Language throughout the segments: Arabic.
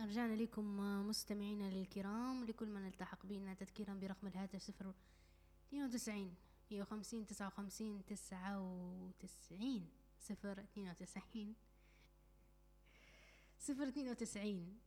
رجعنا لكم مستمعينا الكرام، لكل من التحق بنا تذكيرا برقم الهاتف 092 150 59 99 092 092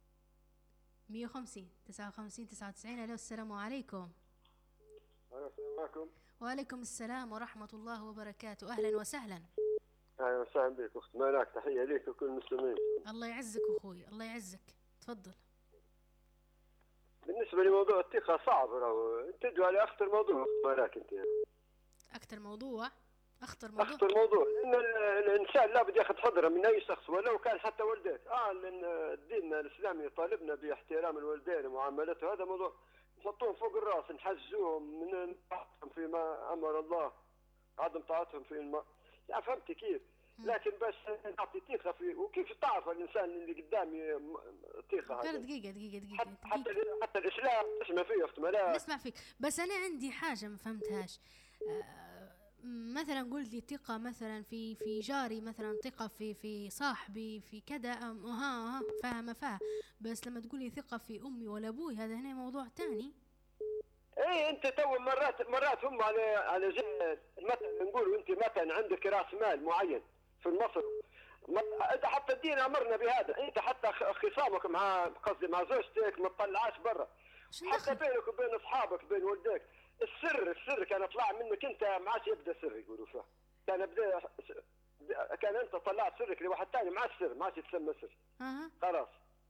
150 59 99. ألو، السلام عليكم. السلام عليكم. وعليكم السلام ورحمة الله وبركاته. أهلا وسهلا. أهلا وسهلا بك أخت ملاك، تحية ليك وكل المسلمين. الله يعزك أخوي، الله يعزك، تفضل. بالنسبة لموضوع الثقة صعب، تدعو على أخطر موضوع أخت ملاك. أنت أخطر موضوع لأن الإنسان لابد ياخذ حذره من أي شخص ولو كان حتى والديه. لأن الدين الإسلامي يطالبنا باحترام الوالدين ومعاملته. هذا موضوع نحطوهم فوق الراس، نحجزوهم من طاعتهم فيما أمر الله، عدم طاعتهم في يعني فهمت كيف؟ لكن بس نعطي ثقة فيه. وكيف تعرف الإنسان اللي قدامي ثقة؟ هذا دقيقة. حتى الإسلام تسمع فيه أخت ملاك. نسمع فيك، بس أنا عندي حاجة ما فهمتهاش. مثلا قلت لي ثقة مثلا في جاري، مثلا ثقة في صاحبي، في كذا. فاهمة. بس لما تقولي ثقة في أمي ولا أبوي، هذا هنا موضوع تاني. ايه، انت تو مرات هم على جهة مثلا نقول انت مثلا عندك راس مال معين في المصرف، انت حتى الدين امرنا بهذا. انت حتى خصامك مع زوجتك ما تطلعاش برا، حتى بينك وبين اصحابك بين ولدك. السر كان طلع منك انت، ما عادش يبدا سر يقولوا فيه. كان انت طلعت سرك لواحد ثاني، مع السر ما عادش يتسمى سر. خلاص.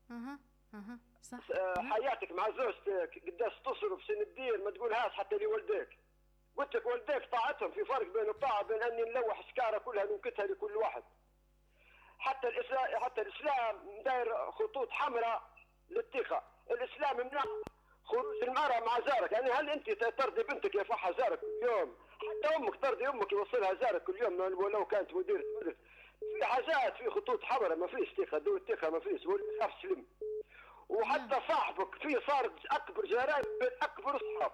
صح. حياتك مع زوجتك قداش تصرف شنو تدير ما تقولهاش حتى لولديك. قلت لك والديك طاعتهم، في فرق بين الطاعه بين اني نلوح سكاره كلها ننكتها لكل واحد. حتى الاسلام داير خطوط حمراء للثقه. الاسلام يمنع خروج المراه مع جارك. يعني هل انت ترضي بنتك يفحها جارك كل يوم؟ حتى امك ترضي امك يوصلها جارك كل يوم ولو كانت مدير. في حاجات، في خطوط حمراء ما فيش ثقه، دول الثقه ما فيش، والانصاف سلم. وحتى صاحبك في صار اكبر جيران بين اكبر اصحاب.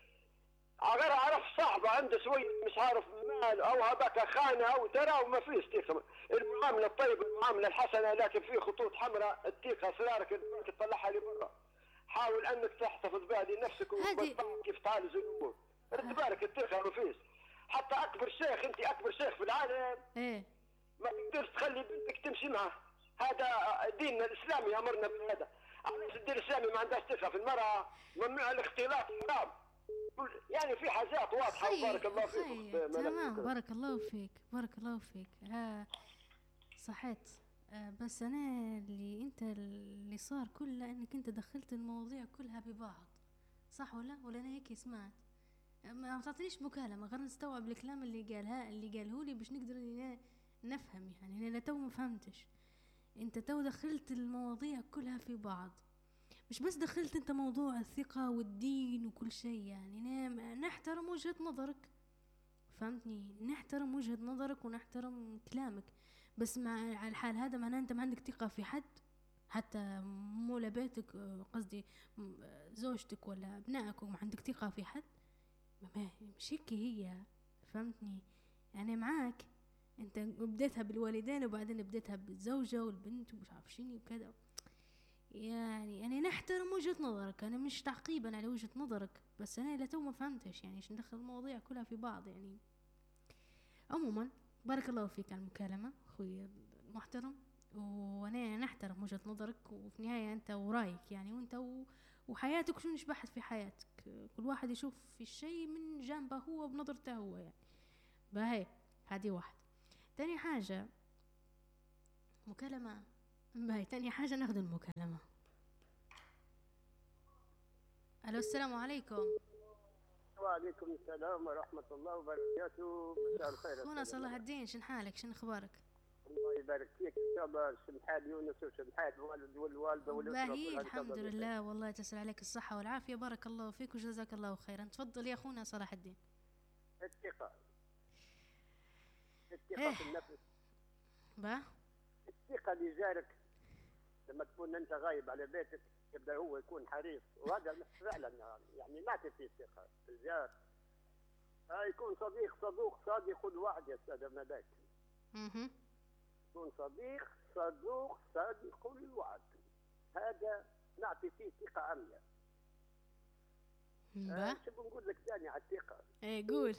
غير عرف صاحبه عنده شويه مش عارف مال او هذاك خانه او ترى، وما فيش ثقه. المعامله الطيبه المعامله الحسنه، لكن في خطوط حمراء. الثقه اسرارك تطلعها لبرا. حاول انك تحتفظ بها لنفسك وتعرف كيف تعالج الامور. رد بالك الثقه ما فيش. حتى اكبر شيخ، انت اكبر شيخ في العالم ما تقدرش تخلي بنتك تمشي معه. هذا ديننا الاسلامي امرنا بهذا. علاش الدين الاسلامي ما عندهاش ثقه في المراه؟ ممنوع الاختلاط، حرام. يعني في حاجات واضحه. بارك الله فيك. تمام، بارك الله فيك. صحيت. بس انا اللي صار كله انك انت دخلت المواضيع كلها ببعض، صح ولا انا هيك سمعت؟ ما تعطينيش مكالمه غير نستوعب الكلام اللي قاله لي باش نقدر نفهم. يعني انا تو ما فهمتش. انت تو دخلت المواضيع كلها في بعض، مش بس دخلت انت موضوع الثقة والدين وكل شيء. يعني نحترم وجهة نظرك، فهمتني؟ نحترم وجهة نظرك ونحترم كلامك، بس مع الحال هذا معناه انت ما عندك ثقة في حد، حتى مولى بيتك، قصدي زوجتك ولا ابنائك، وما عندك ثقة في حد. مش هيك هي، فهمتني؟ يعني معاك انت بديتها بالوالدين وبعدين بديتها بالزوجة والبنت ومش عارف شنو وكذا. يعني نحترم وجهة نظرك، أنا مش تعقيبا على وجهة نظرك، بس أنا لتو ما فهمتش يعني إيش ندخل المواضيع كلها في بعض. يعني عموما بارك الله فيك على المكالمة أخوي المحترم، وأنا نحترم وجهة نظرك، وفي النهاية أنت ورايك يعني، وأنت وحياتك شو نشبحث في حياتك. كل واحد يشوف في الشيء من جانبه هو بنظرته هو يعني. باهي، هذه واحد. تاني حاجة مكالمة. باهي، تاني حاجة ناخذ المكالمة. ألو، السلام عليكم. وعليكم السلام ورحمة الله وبركاته. مساء الخير. أخونا صلاح الدين، شن حالك؟ شن أخبارك؟ الله يبارك فيك. إن شاء الله شن حال يونس وشن حال الوالد والوالدة والأسرة؟ باهي الحمد لله، والله تسأل عليك الصحة والعافية. بارك الله فيك وجزاك الله خيرا. تفضل يا أخونا صلاح الدين. الثقة في النفس. الثقة لجارك لما تكون أنت غايب على بيتك يبدأ هو يكون حريص، وهذا فعلا يعني ما في ثقة في الجار. يكون صديق الوعد يا أستاذ ملاك. يكون صديق الوعد. هذا نعطي فيه ثقة عامية. شو بنقول لك ثاني على الثقة؟ ايه قول.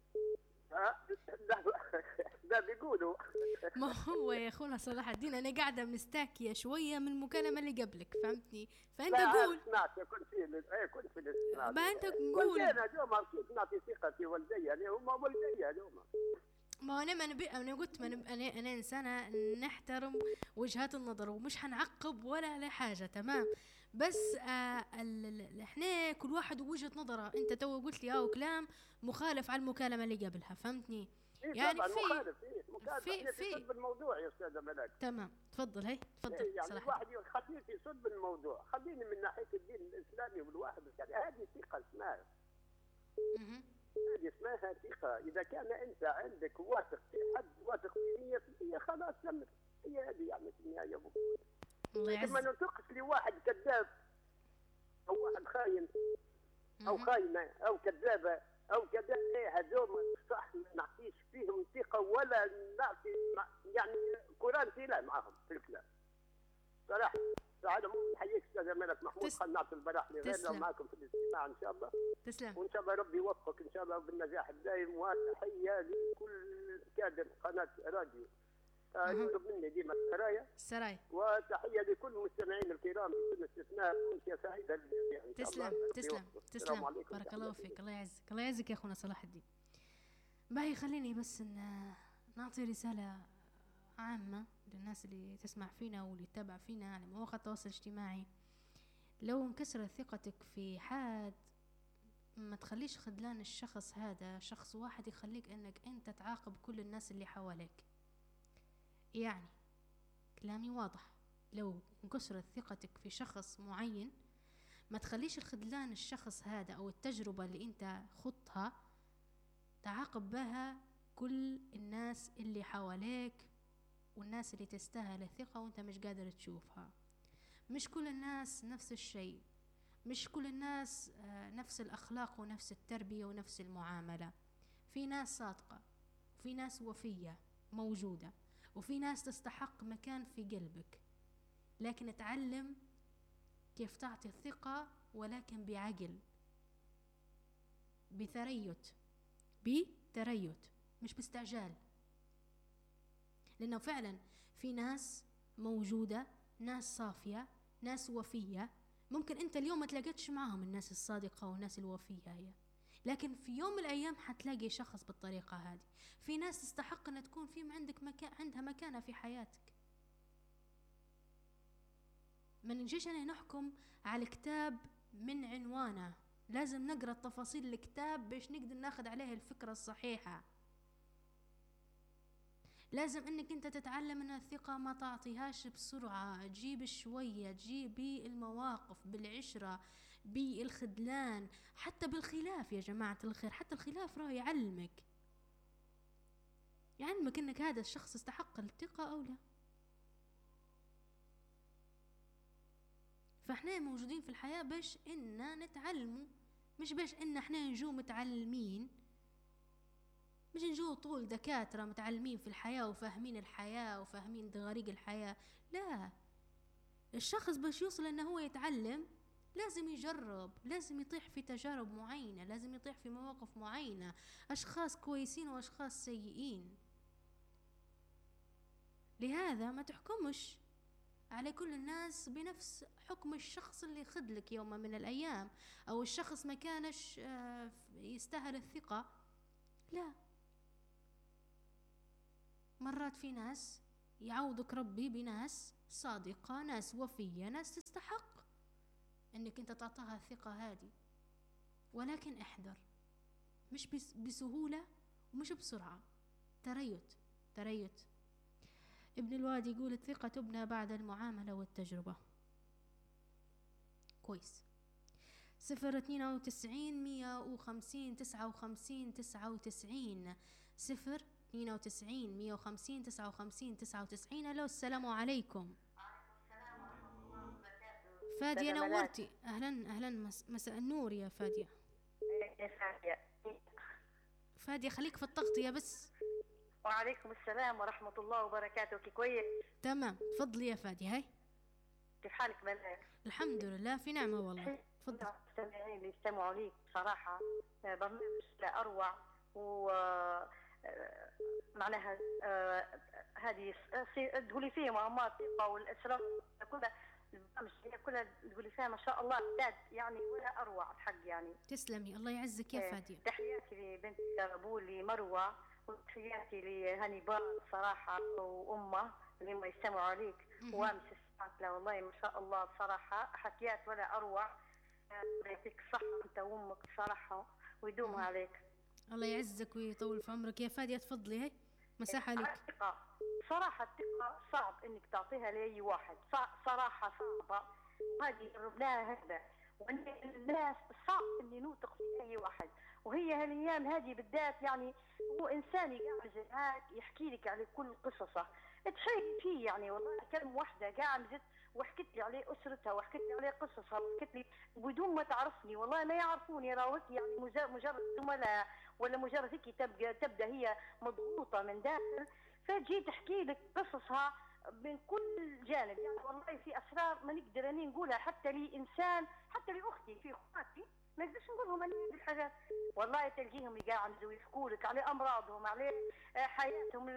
لا بيقولوا. ما هو يا اخونا صلاح الدين انا قاعده مستاكيه شويه من المكالمه اللي قبلك، فهمتني؟ فانت قول. سمعت كنت في الاستماع. ما انت قول. انا دوم نعطي ثقة في والدي، يعني هما والدي دوم. ما انا قلت انا انسانه نحترم وجهات النظر ومش هنعقب ولا على حاجه، تمام؟ بس احنا كل واحد وجهه نظره. انت تو قلت لي كلام مخالف على المكالمه اللي قبلها، فهمتني؟ يعني في صلب الموضوع يا استاذه ملاك. تمام، تفضل. هي تفضل. يعني الواحد خليني في صلب الموضوع، خليني من ناحيه الدين الاسلامي والواحد، يعني هذه ثقه اسمها. هذه اسمها ثقه. اذا كان انت عندك واثق في حد، واثق في 100%، خلاص تمت. هي هذه يعني في النهايه. لما ننتقص لواحد كذاب او واحد خاين او خاينه او كذابه او كذا، هذوما صح ما نعطيش فيهم ثقه ولا نعطي يعني قران لا معهم في الكلام صراحه. سعاده نحييك استاذ ملك محمود. خلينا نعطي البراح لغيرنا معكم في الاستماع ان شاء الله. تسلم. وان شاء الله ربي يوفقك ان شاء الله بالنجاح الدائم. وتحيه لكل كادر قناه راديو يطلب مني ديما السرايا. وتحيه لكل المستمعين الكرام بدون استثناء. وانت سعيده للجميع ان شاء الله. تسلم. بارك الله فيك. الله يعزك. الله يعزك يا اخونا صلاح الدين. باهي خليني بس نعطي رساله عامه للناس اللي تسمع فينا واللي تتابع فينا على مواقع التواصل الاجتماعي. لو انكسرت ثقتك في حد، ما تخليش خذلان الشخص هذا شخص واحد يخليك انك انت تعاقب كل الناس اللي حواليك. يعني كلامي واضح، لو انكسرت ثقتك في شخص معين ما تخليش الخذلان الشخص هذا او التجربة اللي انت خضتها تعاقب بها كل الناس اللي حواليك والناس اللي تستاهل الثقة وانت مش قادر تشوفها. مش كل الناس نفس الشيء، مش كل الناس نفس الأخلاق ونفس التربية ونفس المعاملة. في ناس صادقة وفي ناس وفية موجودة، وفي ناس تستحق مكان في قلبك. لكن اتعلم كيف تعطي الثقة، ولكن بعقل، بتريث مش باستعجال. لأنه فعلا في ناس موجودة، ناس صافية، ناس وفية. ممكن انت اليوم ما تلاقيتش معهم الناس الصادقة والناس الوفية هي، لكن في يوم من الأيام حتلاقي شخص بالطريقة هذه. في ناس تستحق أن تكون في عندك عندها مكانة في حياتك. ما نجيش أنا نحكم على الكتاب من عنوانه، لازم نقرأ تفاصيل الكتاب باش نقدر ناخد عليه الفكرة الصحيحة. لازم انك انت تتعلم ان الثقة ما تعطيهاش بسرعة، تجيب شوية، تجيب بالمواقف، بالعشرة، بالخذلان، حتى بالخلاف يا جماعة الخير. حتى الخلاف راه يعلمك انك هذا الشخص يستحق الثقة او لا. فاحنا موجودين في الحياة باش اننا نتعلموا، مش باش ان احنا نجو متعلمين، مش نجو طول دكاترة متعلمين في الحياة وفاهمين الحياة وفاهمين دغاريق الحياة. لا، الشخص باش يوصل انه هو يتعلم لازم يجرب، لازم يطيح في تجارب معينة، لازم يطيح في مواقف معينة، اشخاص كويسين واشخاص سيئين. لهذا ما تحكمش على كل الناس بنفس حكم الشخص اللي خذلك يوم من الأيام، أو الشخص ما كانش يستاهل الثقة. لا، مرات في ناس يعوضك ربي بناس صادقة، ناس وفية، ناس تستحق انك انت تعطاها الثقة هذه. ولكن احذر، مش بسهولة ومش بسرعة. تريث. ابن الوادي يقول الثقة تبنى بعد المعاملة والتجربة. كويس. 092 150 59 99 092 150 59 99. الو، السلام عليكم. فادية نورتي. اهلا مساء النور يا فادية. فادية خليك في التغطية بس. وعليكم السلام ورحمة الله وبركاته. كويس؟ تمام، تفضلي يا فادية. هاي كيف حالك ملاك؟ الحمد لله في نعمة والله. تفضل. المستمعين اللي يستمعوا ليك صراحة برنامج لا أروع، و معناها هذه تقولي فيه مهمات والإسراف كلها، البرامج هي كلها تقولي فيها ما شاء الله أولاد يعني ولا أروع الحق يعني. تسلمي، الله يعزك يا فادية. تحياتي لبنت أبولي مروة، وتحياتي لهاني بار صراحة وأمه اللي ما يستمعوا عليك، وامس لا والله ما شاء الله صراحة حكيات ولا أروع. يعطيك الصحة أنت وأمك صراحة ويدومها عليك. الله يعزك ويطول في عمرك يا فادية. تفضلي هاي مساحة لك. الثقة صراحة، الثقة صعب إنك تعطيها لأي واحد، صراحة صعبة، وهذه جربناها هذا، وأن الناس صعب إني نوثق في أي واحد. وهي هالأيام هذه بالذات يعني هو إنسان قاعد معاك يحكي لك على كل قصصه، تحيي فيه يعني والله. كلمة واحدة قاعدة وحكت لي عليه أسرتها، وحكت لي عليه قصصها، وحكت لي بدون ما تعرفني والله، ما يعرفوني راوت يعني مجرد زملاء ولا مجرد هيك تبدا هي مضغوطة من داخل، فجي تحكي لك قصصها من كل جانب. يعني والله في أسرار ما نقدر أني نقولها حتى لإنسان، حتى لأختي، في أخواتي ما نقدرش نقول لهم هذه الحاجات. والله تلقيهم يقعدوا يحكوا لك على امراضهم، على حياتهم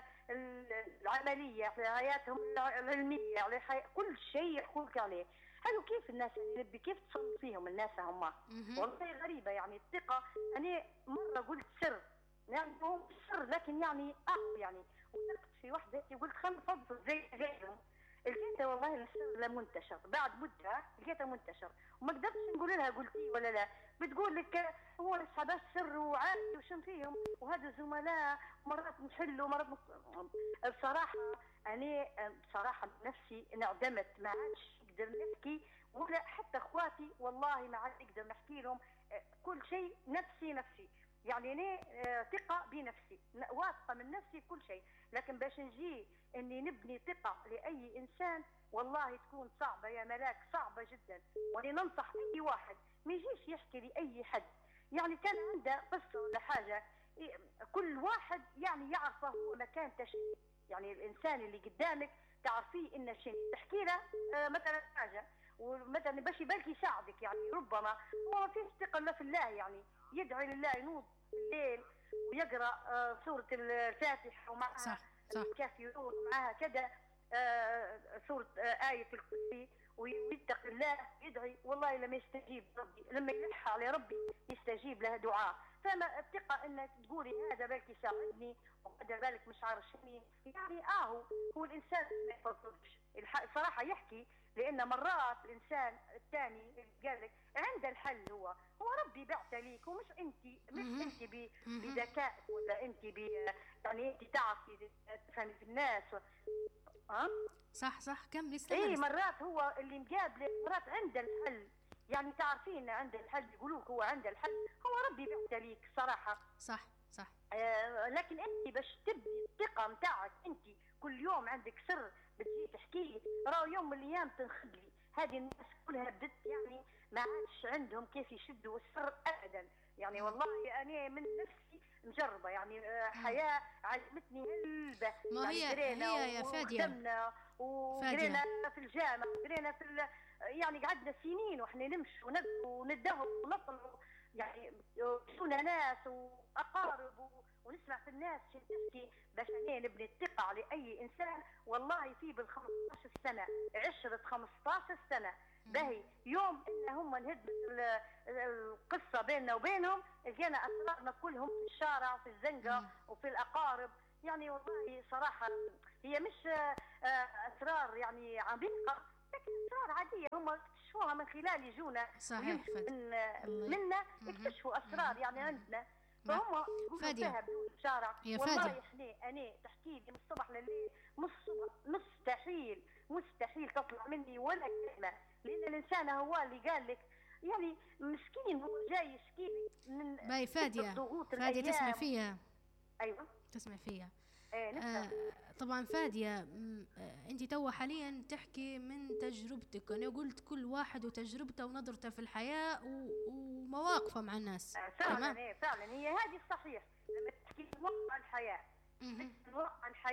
العمليه، على حياتهم العلميه، على كل شيء يحكوا لك عليه. حلو كيف الناس اللي كيف تصل فيهم الناس هم. والله غريبه يعني الثقه. انا مره قلت سر، يعني هو سر لكن يعني يعني وثقت في وحده قلت خل نفضل زي غيرهم، لقيتها والله السر منتشر بعد مده، لقيتها منتشر وما قدرتش نقول لها قلتي ولا لا. بتقول لك هو اصحاب السر وعادي وشن فيهم وهذا زملاء مرات نحلوا مرات بصراحه انا بصراحه نفسي انعدمت، ما عادش نقدر نحكي ولا حتى اخواتي والله ما عاد نقدر نحكي لهم كل شيء. نفسي يعني انا ثقه بنفسي، واثقه من نفسي كل شيء، لكن باش نجي اني نبني ثقه لاي انسان والله تكون صعبه يا ملاك، صعبه جدا. وانا ننصح اي واحد ما يجيش يحكي لاي حد، يعني كان عنده قصه ولا حاجه كل واحد يعني يعرفه هو مكان تشكي. يعني الانسان اللي قدامك تعرفيه انه شيء تحكي له مثلا حاجه ومثلا باش يبالك يساعدك، يعني ربما هو ما فيش ثقه الا في الله، يعني يدعي لله ينوض الليل ويقرا سوره الفاتحه ومعها الكافرون ومعها كذا سوره ايه الكرسي ويتقي الله يدعي، والله لما يستجيب ربي، لما يلح على ربي يستجيب له دعاء. فما الثقه انك تقولي هذا بالك يساعدني وهذا بالك مش عارف شنو، يعني هو الانسان ما يفضلش صراحه يحكي، لان مرات الانسان الثاني اللي قال لك عنده الحل، هو ربي بعته ليك ومش انت، مش انت بذكائك ولا انت يعني انت تعرفي تفهمي في الناس صح كملي. اي مرات هو اللي مقابله مرات عنده الحل، يعني تعرفين عنده الحل، يقولوك هو عنده الحل، هو ربي بعته ليك صراحه. صح لكن انت باش تبني الثقه نتاعك انت كل يوم عندك سر بتجي تحكي لي، راهو يوم من الايام تنخلي هذه الناس كلها بدت يعني ما عادش عندهم كيف يشدوا السر ابدا. يعني والله انا من نفسي مجربه، يعني حياه علمتني هلبه. ما يعني هي يا فادية وقرينا في الجامعه وقرينا في يعني قعدنا سنين واحنا نمشي وندهر ونطلع، يعني شونا ناس واقارب ونسمع في الناس تحكي باش نبني الثقه على اي انسان. والله في بال 15 سنه عشره 15 سنه باهي يوم ان هم نهدمت القصه بيننا وبينهم، لقينا اسرارنا كلهم في الشارع في الزنقه وفي الاقارب. يعني والله صراحه هي مش اسرار يعني عميقه، لكن اسرار عاديه هم اكتشفوها من خلال يجونا منا يكتشفوا اسرار يعني عندنا، فهم يقولوا بدون الشارع. والله انا تحكي لي من الصبح لليل مستحيل تطلع مني ولا كلمه، لان الانسان هو اللي قال لك يعني مسكين هو جاي يشكي من باي فادية تسمع فيها. ايوه تسمع فيها. طبعا فادية انت توا حاليا تحكي من تجربتك، انا قلت كل واحد وتجربته ونظرته في الحياة ومواقفه مع الناس. فعلا هي هذه الصحيح لما تحكي واقع الحياة. واقع الحياة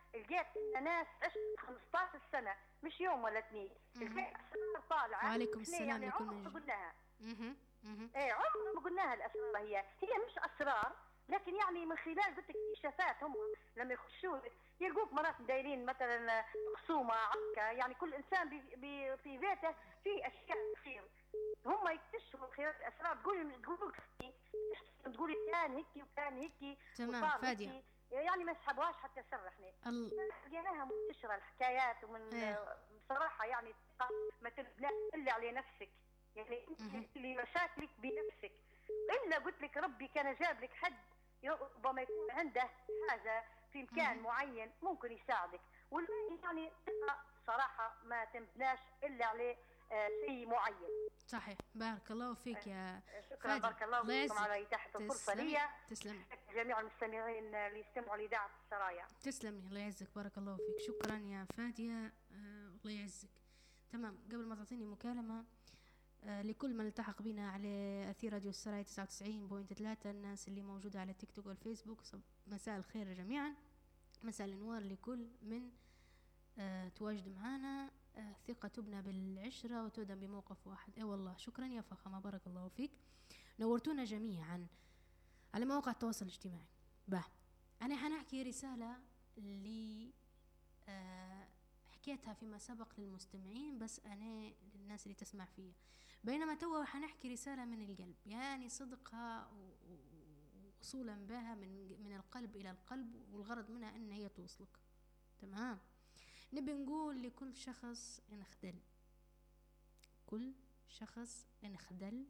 لقيت ناس عشت 15 سنه مش يوم ولا اثنين، لقيت اسرار طالعه. وعليكم السلام يعني لكل عمرنا من ما قلناها. اها ايه عمرنا ما قلناها الاسرار، هي مش اسرار، لكن يعني من خلال قلت لك اكتشافات هم لما يخشوا يلقوك مرات دايرين مثلا خصومه عركه، يعني كل انسان في بيته في اشياء تصير، هم يكتشفوا من خلال الاسرار. تقولي كان هيك وكان هيك تمام فادية، يعني ما يسحبوهاش حتى يسرحني. لقيناها منتشره الحكايات، ومن بصراحه يعني الثقه ما تبناش الا على نفسك، يعني انت اللي مشاكلك بنفسك، الا قلت لك ربي كان جاب لك حد ربما يكون عنده حاجه في مكان معين ممكن يساعدك، والباقي يعني الثقه صراحه ما تبناش الا على شيء معين. صحيح. بارك الله فيك يا شكرا فادي. بارك الله فيكم على إتاحة الفرصة لي. تسلمي. جميع المستمعين اللي يستمعوا لإذاعة السرايا. تسلمي الله يعزك، بارك الله فيك. شكرا يا فادية. الله يعزك. تمام، قبل ما تعطيني مكالمة لكل من التحق بنا على أثير راديو السرايا 99.3، الناس اللي موجودة على تيك توك والفيسبوك، مساء الخير جميعا، مساء الأنوار لكل من تواجد معنا. ثقة تبنى بالعشرة وتهدم بموقف واحد. اي والله شكرا يا فخامة، بارك الله فيك، نورتونا جميعا على مواقع التواصل الاجتماعي. أنا حنحكي رسالة اللي حكيتها فيما سبق للمستمعين، بس أنا للناس اللي تسمع فيها، بينما توا حنحكي رسالة من القلب، يعني صدقها وصولا بها من القلب إلى القلب، والغرض منها أن هي توصلك. تمام. نبي نقول لكل شخص انخدل، كل شخص انخدل،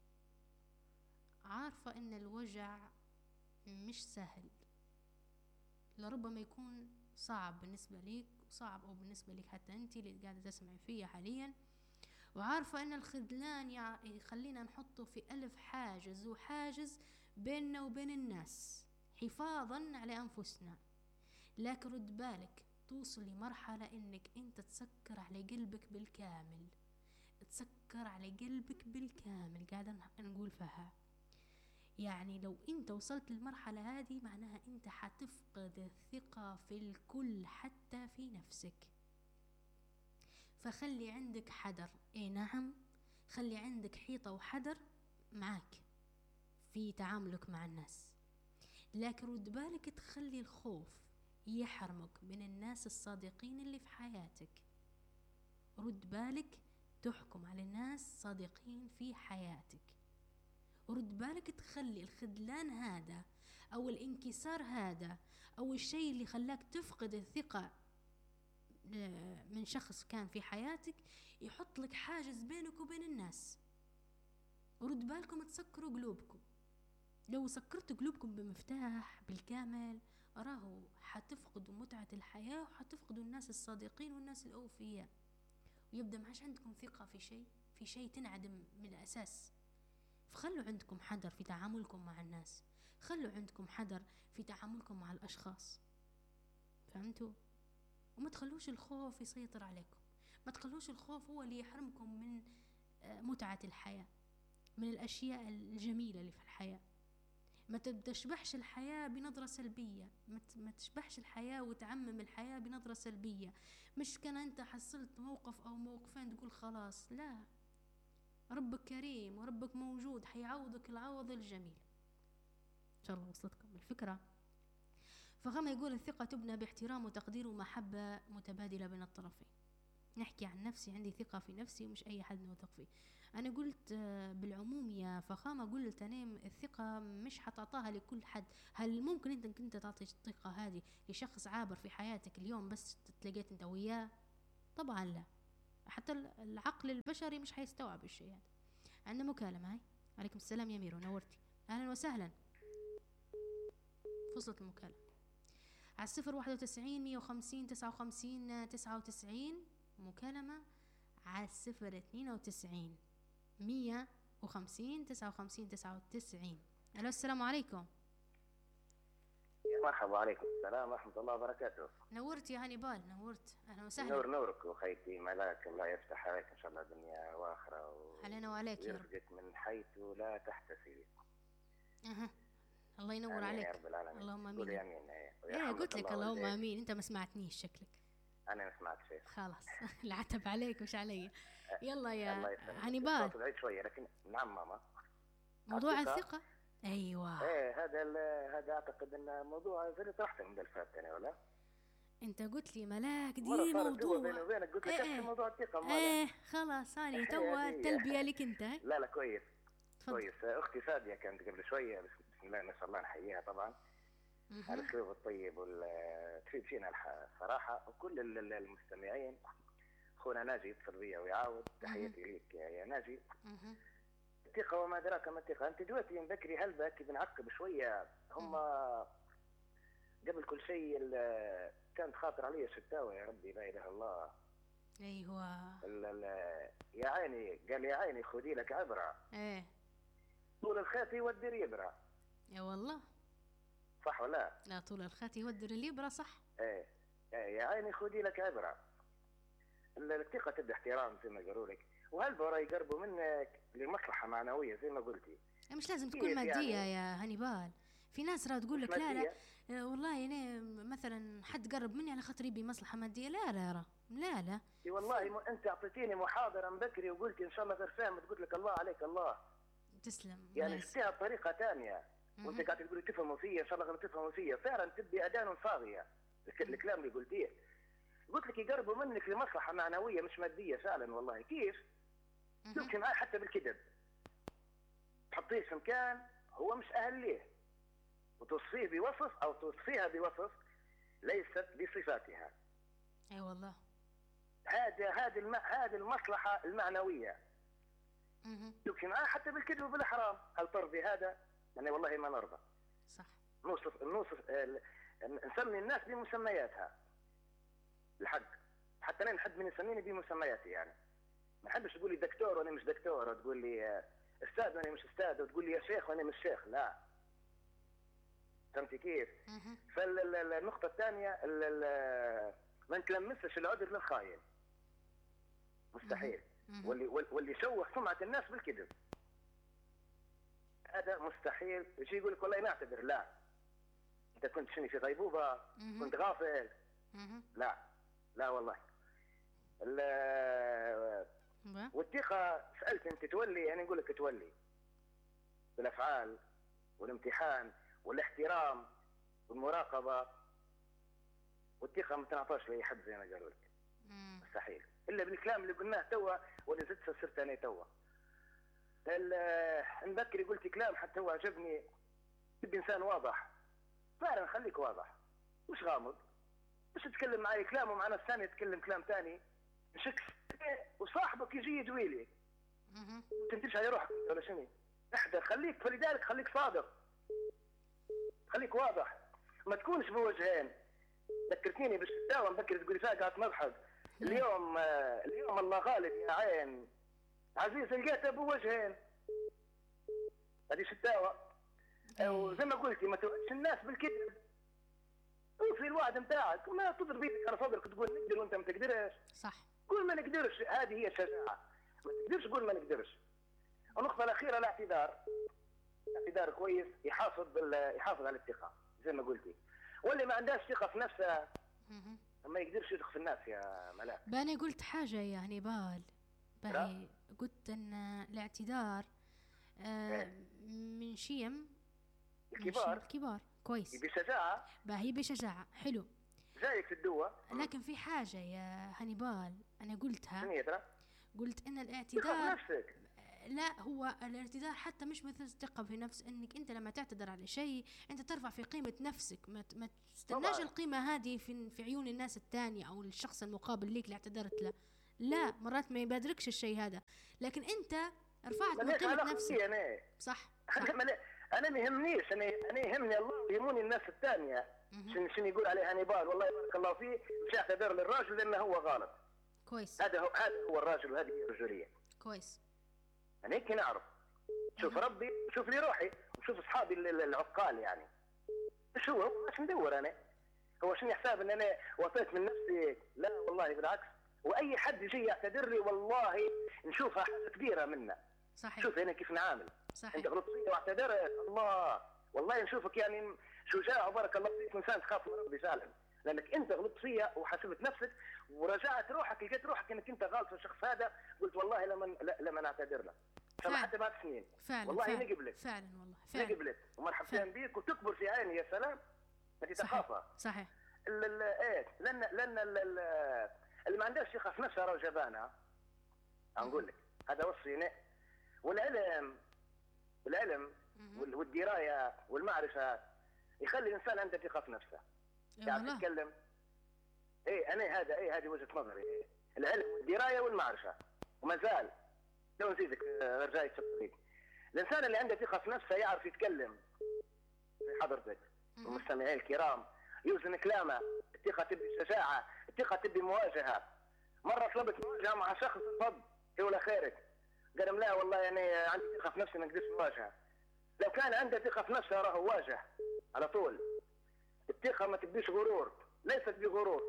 عارفة ان الوجع مش سهل، لربما يكون صعب بالنسبة ليك، وصعب او بالنسبة لك حتى انت اللي قاعدة تسمعي فيها حاليا، وعارفة ان الخذلان يخلينا نحطه في 1000 حاجز وحاجز بيننا وبين الناس حفاظا على انفسنا. لكن رد بالك، توصل لمرحلة انك انت تسكر على قلبك بالكامل، تسكر على قلبك بالكامل، قاعدة نقول فيها. يعني لو انت وصلت للمرحلة هذه معناها انت حتفقد الثقة في الكل حتى في نفسك. فخلي عندك حذر، اي نعم، خلي عندك حيطة وحذر معك في تعاملك مع الناس، لكن رد بالك تخلي الخوف يحرمك من الناس الصادقين اللي في حياتك. رد بالك تحكم على الناس صادقين في حياتك. رد بالك تخلي الخذلان هذا أو الانكسار هذا أو الشيء اللي خلاك تفقد الثقة من شخص كان في حياتك يحط لك حاجز بينك وبين الناس. رد بالكم تسكروا قلوبكم. لو سكرت قلوبكم بمفتاح بالكامل أراه حتفقدوا متعة الحياة، وحتفقدوا الناس الصادقين والناس الأوفياء، ويبدأ معاش عندكم ثقة في شيء تنعدم من الأساس. فخلوا عندكم حذر في تعاملكم مع الناس، خلوا عندكم حذر في تعاملكم مع الأشخاص، فهمتوا؟ وما تخلوش الخوف يسيطر عليكم، ما تخلوش الخوف هو اللي يحرمكم من متعة الحياة، من الأشياء الجميلة اللي في الحياة. ما تشبحش الحياة بنظرة سلبية، ما تشبحش الحياة وتعمم الحياة بنظرة سلبية. مش كان أنت حصلت موقف أو موقفين تقول خلاص، لا، ربك كريم وربك موجود حيعوضك العوض الجميل. إن شاء الله وصلتكم الفكرة. فخما يقول الثقة تبنى باحترام وتقدير ومحبة متبادلة بين الطرفين. نحكي عن نفسي، عندي ثقة في نفسي ومش أي حد نوثق فيه. أنا قلت بالعموم يا فخامة، قلت أنا الثقة مش حتعطاها لكل حد. هل ممكن أنت كنت تعطي الثقة هذه لشخص عابر في حياتك اليوم بس تلاقيت أنت وياه؟ طبعا لا، حتى العقل البشري مش حيستوعب الشيء هذا. عندنا مكالمة. هاي. عليكم السلام يا ميرو، نورتي. أهلا وسهلا. فصلت المكالمة على 091 150 59 99. مكالمة على 092 150 59 99. ألو السلام عليكم. مرحبا. عليكم السلام ورحمة الله وبركاته. نورت يا هانيبال، نورت. أهلا وسهلا. نورك وخيتي ملاك، الله يفتح عليك إن شاء الله دنيا وآخرة علينا وعليك يا رب. ويرزقك من حيث لا تحتسبي. الله ينور آمين عليك. يا رب العالمين. اللهم امين. قولي امين. ايه قلت لك اللهم امين، انت ما سمعتنيش شكلك. انا ما سمعت شيء. خلاص العتب عليك مش علي. يلا يا الله يسلمك. هانيبال. بعيد شويه لكن نعم ماما. موضوع الثقة. ايوه. ايه هذا اعتقد ان موضوع زي اللي طرحته من الفات يعني ولا؟ انت قلت لي ملاك دي مرة صارت جوا موضوع. بيني وبينك قلت لك إيه. موضوع الثقه مالا. ايه خلاص هاني توا التلبية لك انت. لا كويس. تفضل. كويس. اختي فاديه كانت قبل شويه، بسم الله ما شاء الله نحييها طبعا على الاسلوب الطيب تفيد فينا الصراحه، وكل المستمعين. اخونا ناجي يتصل بيا ويعاود، تحياتي ليك يا ناجي. الثقه وما ادراك ما الثقه. انت دلوقتي من بكري هلبة كي بنعقب شويه، هم قبل كل شيء كانت خاطر علي الشتاوي يا ربي لا اله الا الله. ايوه. يا عيني قال يا عيني خذي لك عبره. ايه طول الخيط يودي اليبره. يا والله. صح ولا؟ لا طول الخيط يودر اليبرة صح. ايه يا عيني خذي لك عبره. الثقه تبدا احترام زي ما قالوا لك، وهالبرا يقربوا منك لمصلحه معنويه زي ما قلتي. مش لازم تكون مادية يعني. يا هانيبال في ناس راه تقول لك لا والله انا مثلا حد قرب مني على خاطر يبي مصلحه ماديه. لا اي والله انت اعطيتيني محاضره من بكري وقلت ان شاء الله غير فهمت، قلت لك الله عليك الله. تسلم. يعني شفتيها بطريقه ثانيه وانت قاعد تقولي تفهموا فيا ان شاء الله غير تفهموا فيا، فعلا تبدي اذان صاغيه الكلام اللي قلتيه. قلت لك يقربوا منك لمصلحه معنويه مش ماديه فعلا والله. كيف؟ تمشي معاه حتى بالكذب، تحطيه في مكان هو مش اهل ليه، وتصفيه بوصف او توصفيها بوصف ليست بصفاتها. اي والله. هذه المصلحه المعنويه. تمشي معاه حتى بالكذب وبالاحرام. هل ترضي هذا؟ يعني والله ما نرضى. صح. نوصف نسمي الناس بمسمياتها. الحق حتى انا نحب من يسميني بمسمياتي، يعني ما نحبش تقول لي دكتور وانا مش دكتور، وتقول لي استاذ وانا مش استاذ، وتقول لي يا شيخ وانا مش شيخ. لا فهمتي كيف؟ فالنقطة الثانية ما نتلمسش العذر للخاين مستحيل. واللي يشوه سمعة الناس بالكذب هذا مستحيل. يجي يقول لك والله نعتذر. لا انت كنت شنو في غيبوبة؟ كنت غافل؟ لا والله. والثقة سألت انت تولي، يعني نقول لك تولي بالافعال والامتحان والاحترام والمراقبة. والثقة ما تنعطاش لاي حد زي ما قالوا لك. مستحيل الا بالكلام اللي قلناه توا، واللي زدت فسرت انا توا. نبكري قلت كلام حتى هو عجبني. تبي انسان واضح فعلا، خليك واضح مش غامض. مش تتكلم معي كلام ومع ناس ثانيه تتكلم كلام ثاني شك، وصاحبك يجي يدوي لي تنتبش على روحك ولا شنو. احذر، خليك فلذلك خليك صادق، خليك واضح، ما تكونش بوجهين. ذكرتيني بالشتاوى مبكر تقولي فيها قاعد نضحك. اليوم الله غالب يا عين عزيز لقيته بوجهين. هذه شتاوى. وزي ما قلتي ما توعدش الناس بالكذب، وفي الوعد نتاعك ما تضرب يدك على صدرك تقول نقدر وانت ما تقدرش. صح. قول ما نقدرش، هذه هي الشجاعه. ما تقدرش قول ما نقدرش. النقطه الاخيره الاعتذار كويس، يحافظ على الثقه زي ما قلتي. واللي ما عندهاش ثقه في نفسها ما يقدرش يثق في الناس يا ملاك. باني قلت حاجه يا هانيبال باهي، قلت ان الاعتذار من شيم الكبار كويس. بشجاعه باهي بشجاعه حلو زيك في الدوا. لكن في حاجه يا هانيبال انا قلتها. شنو ترى؟ قلت ان الاعتذار نفسك. لا هو الاعتذار حتى مش مثل الثقه في نفس، انك انت لما تعتذر على شيء انت ترفع في قيمه نفسك، ما تستناش القيمه هذه في عيون الناس الثانيه او الشخص المقابل ليك اللي اعتذرت له. لا مرات ما يبادركش الشيء هذا، لكن انت رفعت من قيمه نفسك. أنا. صح. انا ما يهمنيش، انا يهمني الله ويهموني الناس الثانيه. شنو يقول عليه هانيبال والله بارك الله فيه، مش اعتذر للراجل لانه هو غلط. كويس. هذا هو الراجل وهذه هي الرجوليه. كويس. انا هيك نعرف. شوف ربي وشوف لي روحي وشوف اصحابي العقال. يعني ايش هو مش ندور انا. هو شنو حساب ان انا وطيت من نفسي؟ لا والله بالعكس. واي حد يجي يعتذر لي والله نشوفها حاجه كبيره منه. صحيح. شوف انا كيف نعامل. صحيح. انت غلطت فيا واعتذرت، الله والله نشوفك يعني شجاع وبارك الله فيك، انسان تخاف من ربي فعلا، لانك انت غلطت فيا وحسبت نفسك ورجعت روحك، لقيت روحك انك انت غلط في الشخص هذا، قلت والله لما نعتذر له. سمحت بعد سنين فعلا والله فعلا نقبلك فعلا والله فعلا نقبلك ومرحبا بك وتكبر في عيني. يا سلام انت تخافها. صحيح ايه لان اللي ما عندهاش ثقه في نفسها راه جبانه. نقول لك هذا وصفي. والعلم والدرايه والمعرفه يخلي الانسان عنده ثقه في نفسه، يعني تتكلم. انا هذه وجهه نظري. العلم والدرايه والمعرفه، وما زال لو نزيدك رجعت في الطريق. الانسان اللي عنده ثقه في نفسه يعرف يتكلم في حضرتك والمستمعين الكرام، يوزن كلامه. الثقه تبي شجاعه، الثقه تبي مواجهه. مره طلبت مواجهه مع شخص فض ولا خيرك، قال لا والله يعني عندي ثقه في نفسي ما نقدرش نواجهه. لو كان عنده ثقه في نفسه راه واجه على طول. الثقه ما تبيش غرور، ليست بغرور.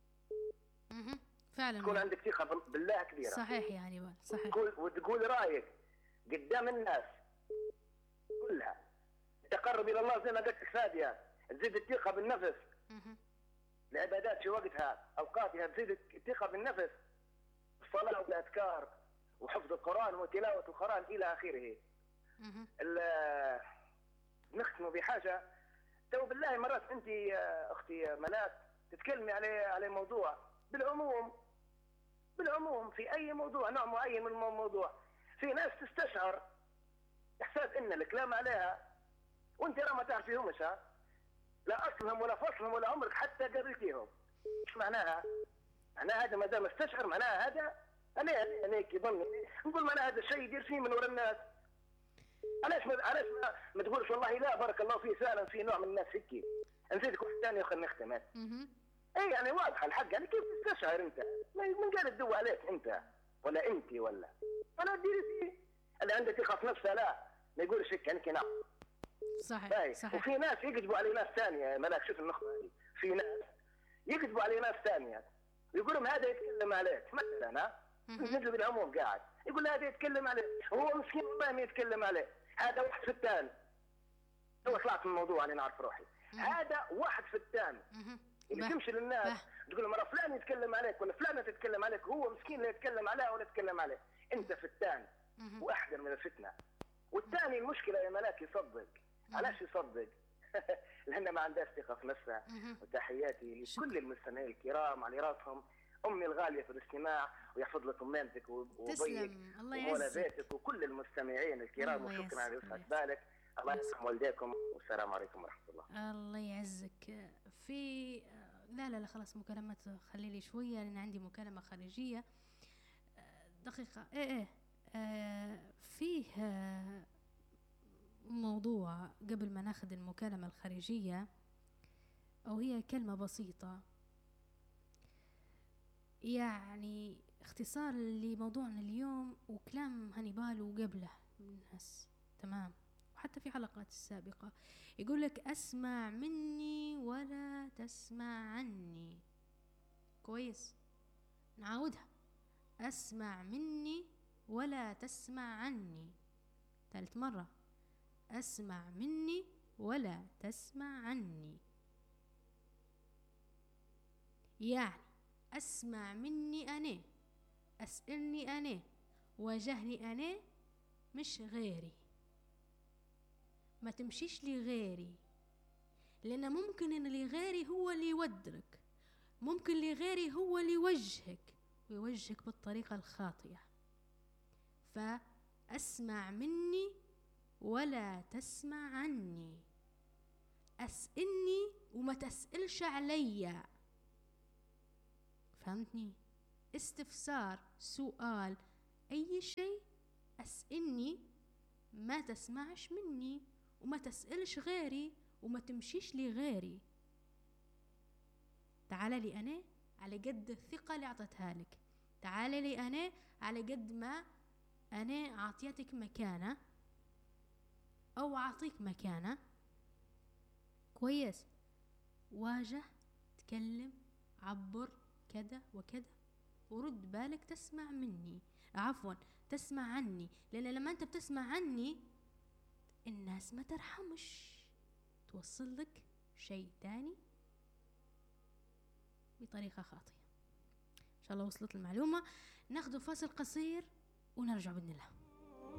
فعلا تكون عندك ثقه بالله كبيره. صحيح يعني صحيح. وتقول رايك قدام الناس كلها. التقرب الى الله زي ما قلت لك فاديه، تزيد الثقه بالنفس. العبادات في وقتها اوقاتها تزيد الثقه بالنفس. الصلاه والاذكار وحفظ القران وتلاوه القران الى اخره. نختم بحاجه. تو بالله مرات انت اختي ملاك تتكلمي على موضوع بالعموم في اي موضوع، نوع معين من الموضوع، في ناس تستشعر احساس ان الكلام عليها وانت راه ما تعرفيهمش، لا اصلهم ولا فصلهم ولا عمرك حتى قابلتيهم. ايش معناها؟ معناها هذا ما دام استشعر معناها هذا انا يظني نقول معناها هذا الشيء يدير فيه من وراء الناس. علاش ما تقولش والله لا بارك الله فيه فعلا في نوع من الناس هيك. نزيدك واحد ثاني وخلينا نختم. اي يعني واضحه الحق، يعني كيف تستشعر انت؟ من قال تدو عليك انت ولا انت ولا ديري فيه. اللي عنده ثقه في نفسه لا ما يقولش هيك يعني كنا. صحيح. وفي ناس يكذبوا على ناس ثانيه. ملاك شوف النقطه هذه، في ناس يكذبوا على ناس ثانيه يقول لهم هذا يتكلم عليك مثلا. نجيب العموم قاعد يقول هذا يتكلم عليه، هو مسكين والله ما يتكلم عليه. هذا واحد في الثاني. هو طلعت من الموضوع انا نعرف روحي. هذا واحد في الثاني اللي تمشي للناس تقول لهم فلان يتكلم عليك ولا فلانه تتكلم عليك، هو مسكين لا يتكلم عليها ولا يتكلم عليه. انت في الثاني واحذر من الفتنه. والثاني المشكله يا ملاك يصدق. علاش يصدق؟ لأنه ما عندهاش ثقه في نفسها. وتحياتي لكل المستمعين الكرام على راسهم امي الغاليه في الاستماع، ويحفظ لك امانتك وبيك ومولى بيتك وكل المستمعين الكرام. وشكرا على وسعة بالك. الله يرحم والديكم والسلام عليكم ورحمه الله. الله يعزك. في لا خلاص مكالمات، خلي لي شويه لان عندي مكالمه خارجيه. دقيقه. فيه موضوع قبل ما ناخذ المكالمه الخارجيه، او هي كلمه بسيطه يعني اختصار لموضوعنا اليوم، وكلام هانيبال وقبله من الناس تمام، وحتى في حلقات السابقة. يقول لك اسمع مني ولا تسمع عني. كويس، نعاودها. اسمع مني ولا تسمع عني. ثالث مرة، اسمع مني ولا تسمع عني. يعني اسمع مني انا، اسألني انا، واجهني انا مش غيري. ما تمشيش لغيري، لان ممكن ان اللي غيري هو اللي يودرك، ممكن اللي غيري هو اللي يوجهك ويوجهك بالطريقة الخاطئة. فاسمع مني ولا تسمع عني. اسألني وما تسألش عليا. فهمتني؟ استفسار، سؤال، اي شيء اسألني، ما تسمعش مني وما تسألش غيري وما تمشيش لغيري. تعال لي انا على قد الثقة اللي اعطيتها لك، تعال لي انا على قد ما انا اعطيتك مكانة او اعطيك مكانة. كويس، واجه، تكلم، عبر كذا وكذا، ورد بالك تسمع مني، عفوا تسمع عني. لأن لما أنت بتسمع عني الناس ما ترحمش، توصل لك شيء تاني بطريقة خاطئة. إن شاء الله وصلت المعلومة. ناخذ فاصل قصير ونرجع بإذن الله.